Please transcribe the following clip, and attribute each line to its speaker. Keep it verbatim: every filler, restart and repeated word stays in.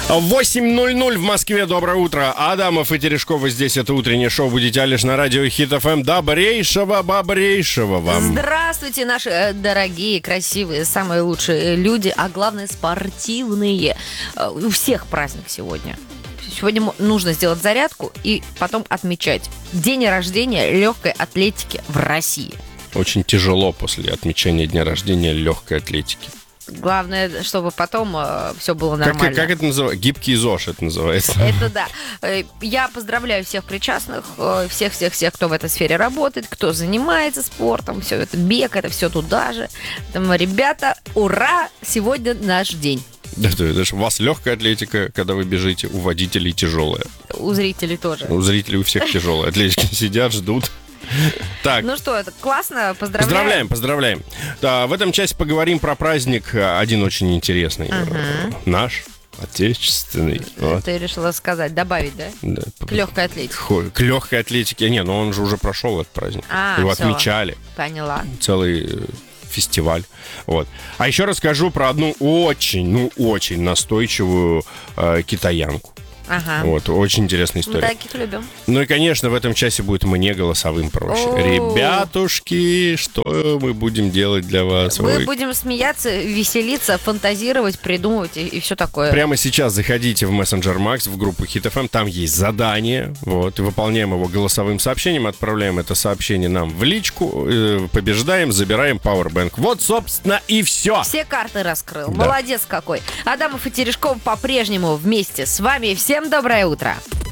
Speaker 1: восемь ноль ноль в Москве. Доброе утро. Адамов и Терешкова здесь. Это утреннее шоу. Будете лишь на радио Хит эф эм. Добрейшего, бобрейшего вам.
Speaker 2: Здравствуйте, наши дорогие, красивые, самые лучшие люди, а главное спортивные. У всех праздник сегодня. Сегодня нужно сделать зарядку и потом отмечать день рождения легкой атлетики в России.
Speaker 1: Очень тяжело после отмечания дня рождения легкой атлетики.
Speaker 2: Главное, чтобы потом э, все было нормально.
Speaker 1: Как, как это называется? Гибкий ЗОЖ это называется.
Speaker 2: Это да. Я поздравляю всех причастных, всех-всех-всех, кто в этой сфере работает, кто занимается спортом, все это бег, это все туда же. Поэтому, ребята, ура! Сегодня наш день.
Speaker 1: Да, да, да, у вас легкая атлетика, когда вы бежите, у водителей тяжелая.
Speaker 2: У зрителей тоже.
Speaker 1: У зрителей у всех тяжелая. Атлетики сидят, ждут. Так.
Speaker 2: Ну что, это классно, поздравляем.
Speaker 1: Поздравляем, поздравляем. Да, в этом части поговорим про праздник один очень интересный.
Speaker 2: Uh-huh.
Speaker 1: Наш, отечественный. Вот.
Speaker 2: Ты решила сказать, добавить, да?
Speaker 1: Да.
Speaker 2: К легкой атлетике.
Speaker 1: К легкой атлетике. Не, ну он же уже прошел этот праздник.
Speaker 2: А,
Speaker 1: Его
Speaker 2: все.
Speaker 1: отмечали.
Speaker 2: Поняла.
Speaker 1: Целый фестиваль. Вот. А еще расскажу про одну очень, ну очень настойчивую э, китаянку.
Speaker 2: Ага.
Speaker 1: Вот, очень интересная история.
Speaker 2: Мы таких любим.
Speaker 1: Ну и, конечно, в этом часе будет мне голосовым проще.
Speaker 2: О-о-о.
Speaker 1: Ребятушки, что мы будем делать для вас?
Speaker 2: Мы
Speaker 1: Ой.
Speaker 2: будем смеяться, веселиться, фантазировать, придумывать и, и все такое.
Speaker 1: Прямо сейчас заходите в Messenger Max, в группу Хит эф эм, там есть задание, вот, и выполняем его голосовым сообщением, отправляем это сообщение нам в личку, э, побеждаем, забираем Powerbank. Вот, собственно, и все.
Speaker 2: Все карты раскрыл.
Speaker 1: Да.
Speaker 2: Молодец какой. Адамов и Терешков по-прежнему вместе с вами. Всем доброе утро.